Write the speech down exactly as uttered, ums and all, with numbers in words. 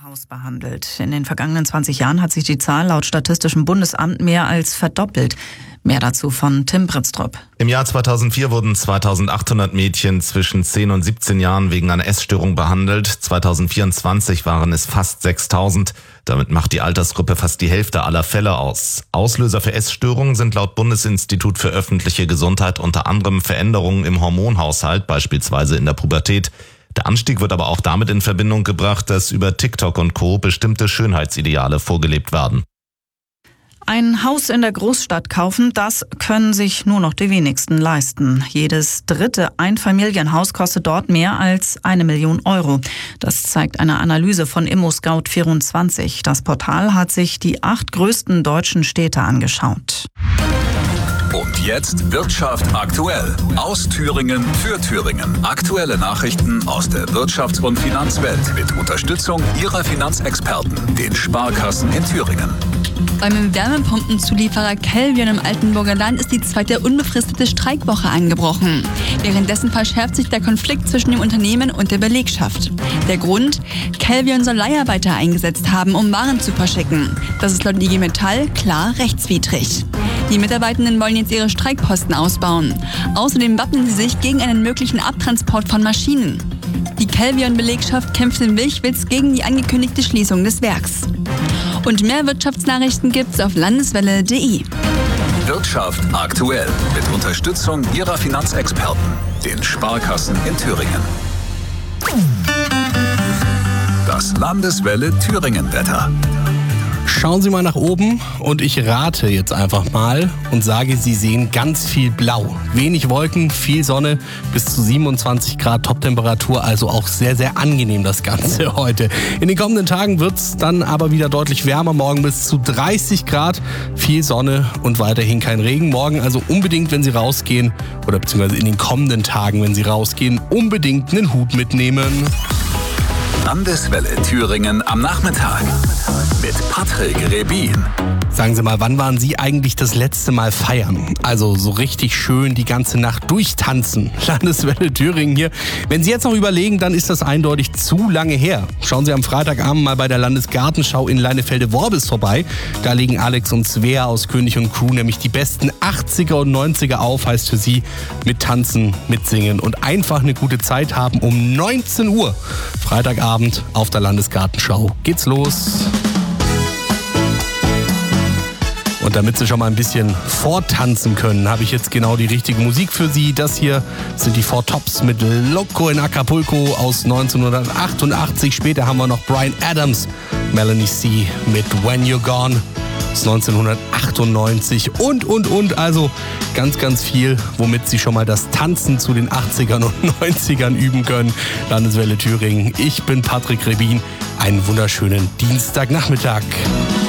Haus behandelt. In den vergangenen zwanzig Jahren hat sich die Zahl laut Statistischem Bundesamt mehr als verdoppelt. Mehr dazu von Tim Britztrup. Im Jahr zweitausendvier wurden zweitausendachthundert Mädchen zwischen zehn und siebzehn Jahren wegen einer Essstörung behandelt. zweitausendvierundzwanzig waren es fast sechstausend. Damit macht die Altersgruppe fast die Hälfte aller Fälle aus. Auslöser für Essstörungen sind laut Bundesinstitut für öffentliche Gesundheit unter anderem Veränderungen im Hormonhaushalt, beispielsweise in der Pubertät. Der Anstieg wird aber auch damit in Verbindung gebracht, dass über TikTok und Co. bestimmte Schönheitsideale vorgelebt werden. Ein Haus in der Großstadt kaufen, das können sich nur noch die wenigsten leisten. Jedes dritte Einfamilienhaus kostet dort mehr als eine Million Euro. Das zeigt eine Analyse von ImmoScout vierundzwanzig. Das Portal hat sich die acht größten deutschen Städte angeschaut. Und jetzt Wirtschaft aktuell. Aus Thüringen für Thüringen. Aktuelle Nachrichten aus der Wirtschafts- und Finanzwelt mit Unterstützung Ihrer Finanzexperten, den Sparkassen in Thüringen. Beim Wärmepumpenzulieferer Kelvion im Altenburger Land ist die zweite unbefristete Streikwoche angebrochen. Währenddessen verschärft sich der Konflikt zwischen dem Unternehmen und der Belegschaft. Der Grund? Kelvion soll Leiharbeiter eingesetzt haben, um Waren zu verschicken. Das ist laut I G Metall klar rechtswidrig. Die Mitarbeitenden wollen jetzt ihre Streikposten ausbauen. Außerdem wappnen sie sich gegen einen möglichen Abtransport von Maschinen. Die Kelvion-Belegschaft kämpft in Wilchwitz gegen die angekündigte Schließung des Werks. Und mehr Wirtschaftsnachrichten gibt's auf landeswelle punkt de. Wirtschaft aktuell mit Unterstützung Ihrer Finanzexperten, den Sparkassen in Thüringen. Das Landeswelle Thüringen-Wetter. Schauen Sie mal nach oben und ich rate jetzt einfach mal und sage, Sie sehen ganz viel Blau. Wenig Wolken, viel Sonne, bis zu siebenundzwanzig Grad Toptemperatur, also auch sehr, sehr angenehm das Ganze heute. In den kommenden Tagen wird es dann aber wieder deutlich wärmer, morgen bis zu dreißig Grad, viel Sonne und weiterhin kein Regen. Morgen also unbedingt, wenn Sie rausgehen oder beziehungsweise in den kommenden Tagen, wenn Sie rausgehen, unbedingt einen Hut mitnehmen. Landeswelle Thüringen am Nachmittag mit Patrick Rebin. Sagen Sie mal, wann waren Sie eigentlich das letzte Mal feiern? Also so richtig schön die ganze Nacht durchtanzen. Landeswelle Thüringen hier. Wenn Sie jetzt noch überlegen, dann ist das eindeutig zu lange her. Schauen Sie am Freitagabend mal bei der Landesgartenschau in Leinefelde-Worbis vorbei. Da legen Alex und Svea aus König und Crew nämlich die besten achtziger und neunziger auf, heißt für Sie mit Tanzen, mitsingen und einfach eine gute Zeit haben. Um neunzehn Uhr Freitagabend auf der Landesgartenschau geht's los. Und damit Sie schon mal ein bisschen vortanzen können, habe ich jetzt genau die richtige Musik für Sie. Das hier sind die Four Tops mit Loco in Acapulco aus neunzehnhundertachtundachtzig. Später haben wir noch Bryan Adams, Melanie C. mit When You're Gone aus neunzehnhundertachtundneunzig und, und, und. Also ganz, ganz viel, womit Sie schon mal das Tanzen zu den achtzigern und neunzigern üben können. Landeswelle Thüringen. Ich bin Patrick Rebin. Einen wunderschönen Dienstagnachmittag.